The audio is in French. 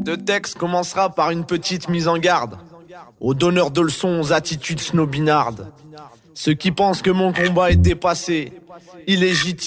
Ce texte commencera par une petite mise en garde aux donneurs de leçons, aux attitudes snobinardes. Ceux qui pensent que mon combat est dépassé, illégitime.